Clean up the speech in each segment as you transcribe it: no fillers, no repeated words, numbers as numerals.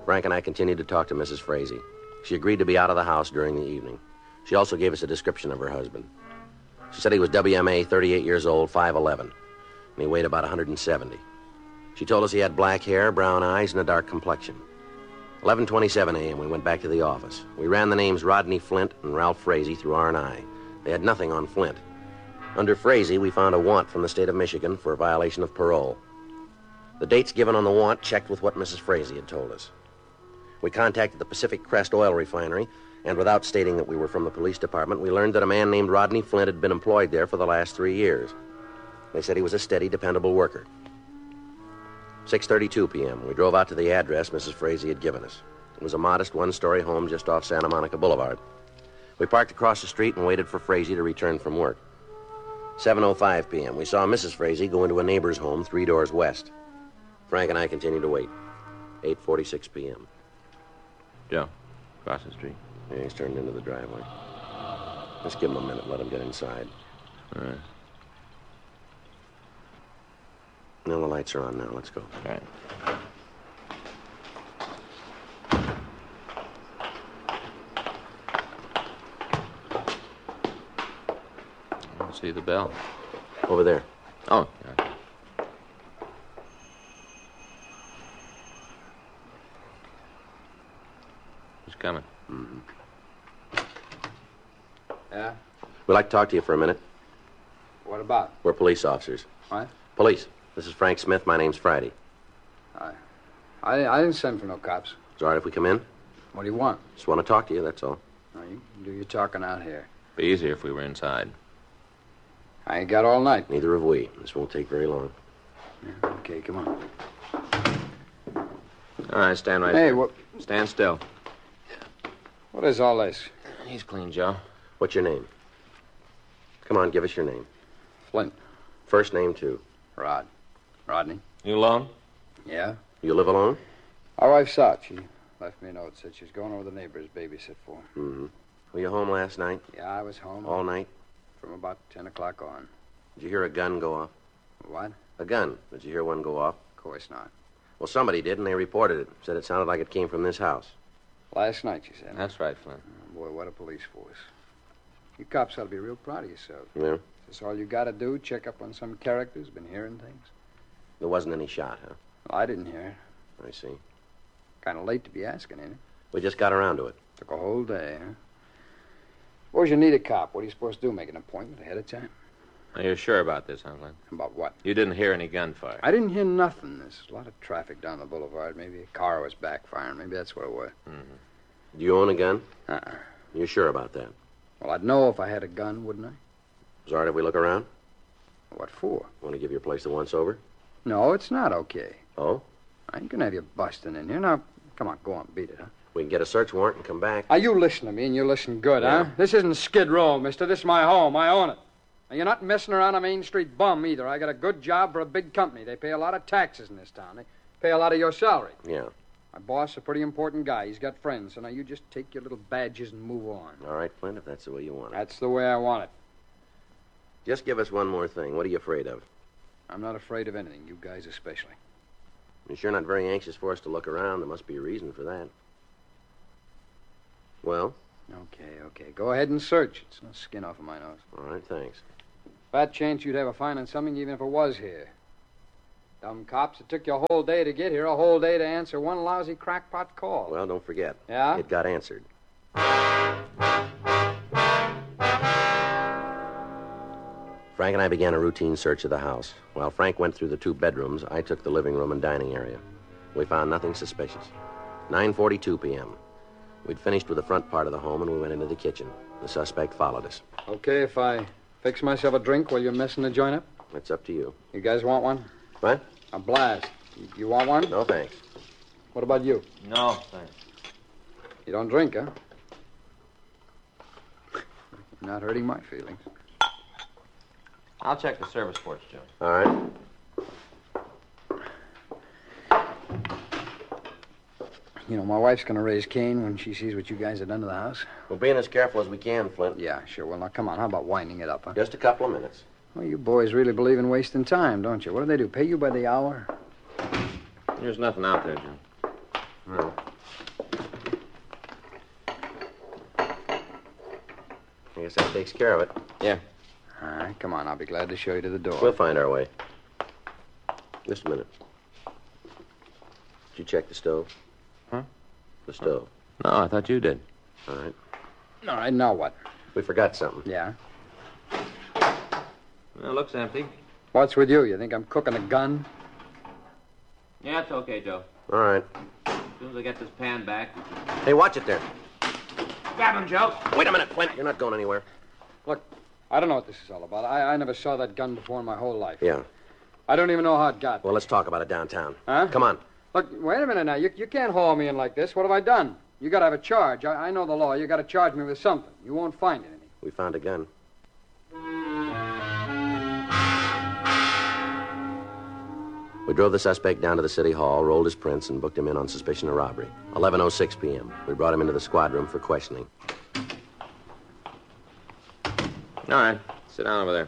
Frank and I continued to talk to Mrs. Frazee. She agreed to be out of the house during the evening. She also gave us a description of her husband. She said he was WMA, 38 years old, 5'11", and he weighed about 170. She told us he had black hair, brown eyes, and a dark complexion. 11:27 a.m., we went back to the office. We ran the names Rodney Flint and Ralph Frazee through R&I. They had nothing on Flint. Under Frazee, we found a warrant from the state of Michigan for a violation of parole. The dates given on the warrant checked with what Mrs. Frazee had told us. We contacted the Pacific Crest Oil Refinery, and without stating that we were from the police department, we learned that a man named Rodney Flint had been employed there for the last 3 years. They said he was a steady, dependable worker. 6:32 p.m., we drove out to the address Mrs. Frazee had given us. It was a modest one-story home just off Santa Monica Boulevard. We parked across the street and waited for Frazee to return from work. 7:05 p.m., we saw Mrs. Frazee go into a neighbor's home 3 doors west. Frank and I continued to wait. 8:46 p.m. Joe, across the street. Yeah, he's turned into the driveway. Let's give him a minute, let him get inside. All right. No, the lights are on now. Let's go. All right. I don't see the bell. Over there. Oh, yeah. Who's coming? Mm-hmm. Yeah? We'd like to talk to you for a minute. What about? We're police officers. What? Police. This is Frank Smith. My name's Friday. I didn't send for no cops. It's all right if we come in? What do you want? Just want to talk to you, that's all. No, you can do your talking out here. Be easier if we were inside. I ain't got all night. Neither have we. This won't take very long. Yeah, okay, come on. All right, stand right Hey, there. what? Stand still. What is all this? He's clean, Joe. What's your name? Come on, give us your name. Flint. First name, too. Rodney. You alone? Yeah? You live alone? Our wife's out. She left me a note. Said she's going over the neighbors babysit for. Mm-hmm. Were you home last night? Yeah, I was home. All night? From about 10 o'clock on. Did you hear a gun go off? What? A gun. Did you hear one go off? Of course not. Well, somebody did, and they reported it. Said it sounded like it came from this house. Last night, she said. That's right, Flint. Oh, boy, what a police force. You cops ought to be real proud of yourselves. Yeah? Is this all you got to do? Check up on some character who's been hearing things? There wasn't any shot, huh? Well, I didn't hear it. I see. Kind of late to be asking, ain't it? We just got around to it. Took a whole day, huh? Suppose you need a cop. What are you supposed to do? Make an appointment ahead of time? Are you sure about this, huh, Flint? About what? You didn't hear any gunfire. I didn't hear nothing. There's a lot of traffic down the boulevard. Maybe a car was backfiring. Maybe that's what it was. Mm-hmm. Do you own a gun? Uh-uh. You sure about that? Well, I'd know if I had a gun, wouldn't I? Is it all right if we look around? What for? Want to give your place a once-over? No, it's not okay. Oh? I ain't gonna have you busting in here. Now, come on, go on, beat it, huh? We can get a search warrant and come back. Now, you listen to me, and you listen good, Yeah. huh? This isn't Skid Row, mister. This is my home. I own it. Now, you're not messing around a Main Street bum, either. I got a good job for a big company. They pay a lot of taxes in this town. They pay a lot of your salary. Yeah. My boss is a pretty important guy. He's got friends. So now you just take your little badges and move on. All right, Flint, if that's the way you want it. That's the way I want it. Just give us one more thing. What are you afraid of? I'm not afraid of anything, you guys especially. You're sure not very anxious for us to look around. There must be a reason for that. Well? Okay. Go ahead and search. It's no skin off of my nose. All right, thanks. Fat chance you'd have a fine on something even if it was here. Dumb cops, it took you a whole day to get here, a whole day to answer one lousy crackpot call. Well, don't forget. Yeah? It got answered. Frank and I began a routine search of the house. While Frank went through the 2 bedrooms, I took the living room and dining area. We found nothing suspicious. 9:42 p.m. We'd finished with the front part of the home, and we went into the kitchen. The suspect followed us. Okay, if I fix myself a drink while you're messing the joint up? It's up to you. You guys want one? What? A blast. You want one? No, thanks. What about you? No, thanks. You don't drink, huh? You're not hurting my feelings. I'll check the service ports, Joe. All right. You know, my wife's going to raise Cain when she sees what you guys have done to the house. We're being as careful as we can, Flint. Yeah, sure. Well, now, come on. How about winding it up, huh? Just a couple of minutes. Well, you boys really believe in wasting time, don't you? What do? Pay you by the hour? There's nothing out there, Joe. No. I guess that takes care of it. Yeah. All right, come on. I'll be glad to show you to the door. We'll find our way. Just a minute. Did you check the stove? Huh? The stove. No, I thought you did. All right. All right, now what? We forgot something. Yeah? Well, it looks empty. What's with you? You think I'm cooking a gun? Yeah, it's okay, Joe. All right. As soon as I get this pan back. Hey, watch it there. Grab him, Joe. Wait a minute, Flint. You're not going anywhere. Look, I don't know what this is all about. I never saw that gun before in my whole life. Yeah. I don't even know how it got. Well, let's talk about it downtown. Huh? Come on. Look, wait a minute now. You can't haul me in like this. What have I done? You got to have a charge. I know the law. You got to charge me with something. You won't find anything. We found a gun. We drove the suspect down to the city hall, rolled his prints, and booked him in on suspicion of robbery. 11:06 p.m. We brought him into the squad room for questioning. All right. Sit down over there.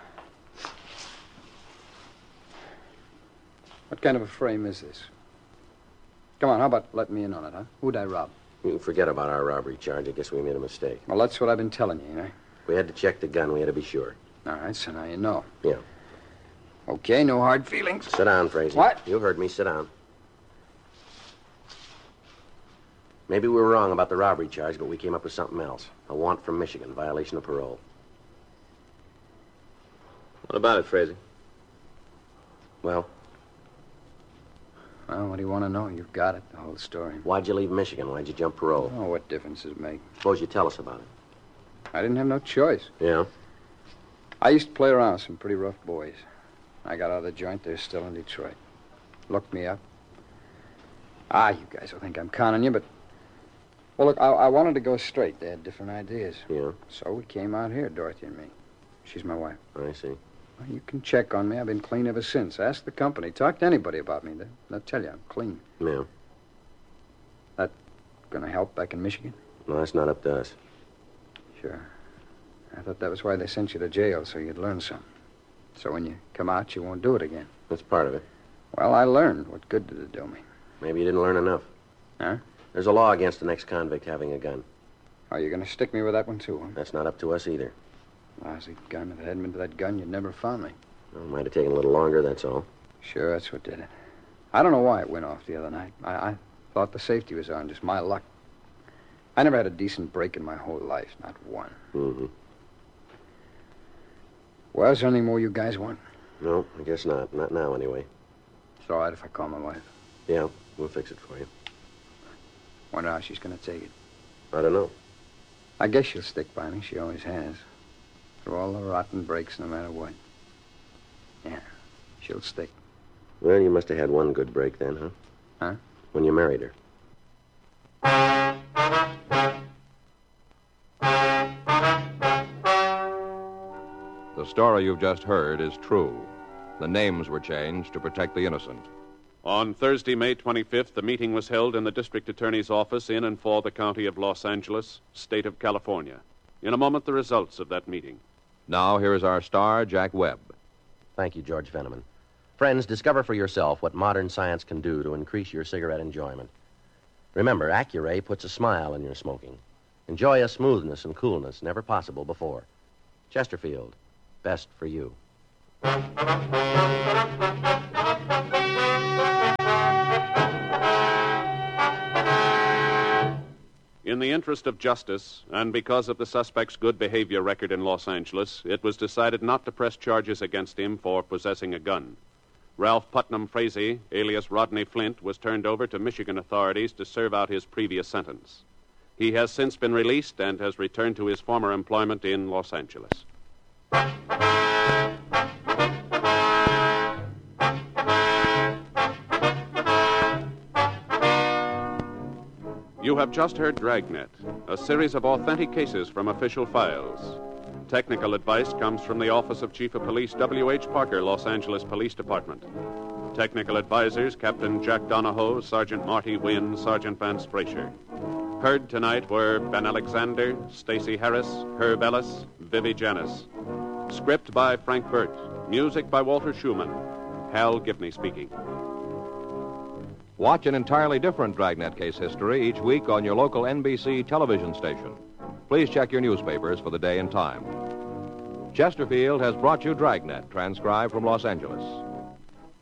What kind of a frame is this? Come on, how about letting me in on it, huh? Who'd I rob? You can forget about our robbery charge. I guess we made a mistake. Well, that's what I've been telling you, you know. We had to check the gun. We had to be sure. All right, so now you know. Yeah. Okay, no hard feelings. Sit down, Frazee. What? You heard me. Sit down. Maybe we were wrong about the robbery charge, but we came up with something else. A warrant from Michigan, violation of parole. What about it, Frazee? Well, Well, what do you want to know? You've got it, the whole story. why'd you leave Michigan? Why'd you jump parole? Oh, what difference does it make? Suppose you tell us about it. I didn't have no choice. Yeah? I used to play around with some pretty rough boys. I got out of the joint. They're still in Detroit. Looked me up. You guys will think I'm conning you, but... Well, look, I wanted to go straight. They had different ideas. Yeah? So we came out here, Dorothy and me. She's my wife. I see. Well, you can check on me. I've been clean ever since. Ask the company. Talk to anybody about me. They'll tell you I'm clean. Yeah. Gonna help back in Michigan? No, that's not up to us. Sure. I thought that was why they sent you to jail, so you'd learn something. So when you come out, you won't do it again. That's part of it. Well, I learned. What good did it do me? Maybe you didn't learn enough. Huh? There's a law against an ex-convict having a gun. Oh, you're gonna stick me with that one, too, huh? That's not up to us either. Lousy gun. If it hadn't been for that gun, you'd never found me. Well, it might have taken a little longer, that's all. Sure, that's what did it. I don't know why it went off the other night. I thought the safety was on, just my luck. I never had a decent break in my whole life, not one. Mm-hmm. Well, is there anything more you guys want? No, I guess not. Not now, anyway. It's all right if I call my wife. Yeah, we'll fix it for you. Wonder how she's gonna take it. I don't know. I guess she'll stick by me. She always has. Through all the rotten breaks, no matter what. Yeah, she'll stick. Well, you must have had one good break then, huh? Huh? When you married her. The story you've just heard is true. The names were changed to protect the innocent. On Thursday, May 25th, the meeting was held in the district attorney's office in and for the county of Los Angeles, state of California. In a moment, the results of that meeting. Now, here is our star, Jack Webb. Thank you, George Fenneman. Friends, discover for yourself what modern science can do to increase your cigarette enjoyment. Remember, Accuray puts a smile in your smoking. Enjoy a smoothness and coolness never possible before. Chesterfield, best for you. In the interest of justice, and because of the suspect's good behavior record in Los Angeles, it was decided not to press charges against him for possessing a gun. Ralph Putnam Frazee, alias Rodney Flint, was turned over to Michigan authorities to serve out his previous sentence. He has since been released and has returned to his former employment in Los Angeles. You have just heard Dragnet, a series of authentic cases from official files. Technical advice comes from the Office of Chief of Police W.H. Parker, Los Angeles Police Department. Technical advisors, Captain Jack Donahoe, Sergeant Marty Wynn, Sergeant Vance Frazier. Heard tonight were Ben Alexander, Stacey Harris, Herb Ellis, Vivi Janis. Script by Frank Burt. Music by Walter Schumann. Hal Gibney speaking. Watch an entirely different Dragnet case history each week on your local NBC television station. Please check your newspapers for the day and time. Chesterfield has brought you Dragnet, transcribed from Los Angeles.